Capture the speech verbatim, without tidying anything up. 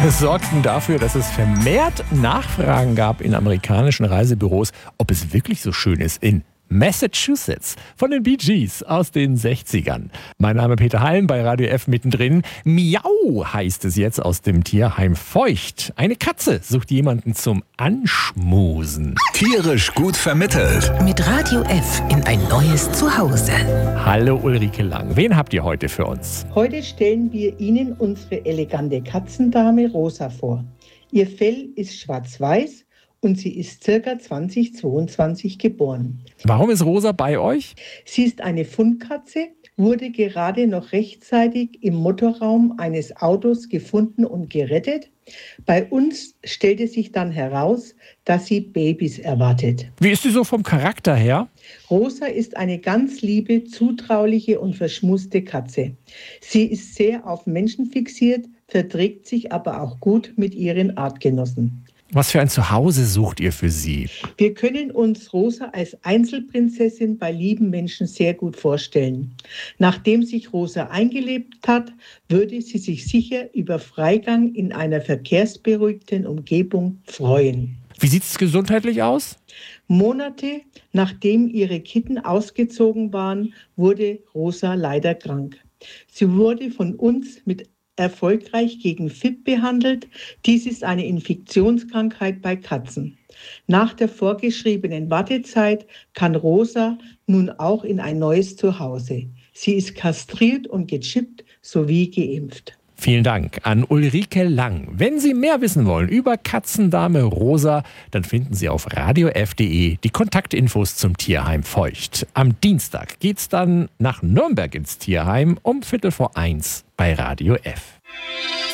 sorgten dafür, dass es vermehrt Nachfragen gab in amerikanischen Reisebüros, ob es wirklich so schön ist in Massachusetts von den Bee Gees aus den sechzigern. Mein Name Peter Halm, bei Radio F mittendrin. Miau heißt es jetzt aus dem Tierheim Feucht. Eine Katze sucht jemanden zum Anschmusen. Tierisch gut vermittelt. Mit Radio F in ein neues Zuhause. Hallo Ulrike Lang, wen habt ihr heute für uns? Heute stellen wir Ihnen unsere elegante Katzendame Rosa vor. Ihr Fell ist schwarz-weiß und sie ist ca. zweitausendzweiundzwanzig geboren. Warum ist Rosa bei euch? Sie ist eine Fundkatze, wurde gerade noch rechtzeitig im Motorraum eines Autos gefunden und gerettet. Bei uns stellte sich dann heraus, dass sie Babys erwartet. Wie ist sie so vom Charakter her? Rosa ist eine ganz liebe, zutrauliche und verschmuste Katze. Sie ist sehr auf Menschen fixiert, verträgt sich aber auch gut mit ihren Artgenossen. Was für ein Zuhause sucht ihr für sie? Wir können uns Rosa als Einzelprinzessin bei lieben Menschen sehr gut vorstellen. Nachdem sich Rosa eingelebt hat, würde sie sich sicher über Freigang in einer verkehrsberuhigten Umgebung freuen. Wie sieht es gesundheitlich aus? Monate nachdem ihre Kitten ausgezogen waren, wurde Rosa leider krank. Sie wurde von uns mit erfolgreich gegen F I P behandelt. Dies ist eine Infektionskrankheit bei Katzen. Nach der vorgeschriebenen Wartezeit kann Rosa nun auch in ein neues Zuhause. Sie ist kastriert und gechippt sowie geimpft. Vielen Dank an Ulrike Lang. Wenn Sie mehr wissen wollen über Katzendame Rosa, dann finden Sie auf radio f punkt de die Kontaktinfos zum Tierheim Feucht. Am Dienstag geht's dann nach Nürnberg ins Tierheim um Viertel vor eins bei Radio F.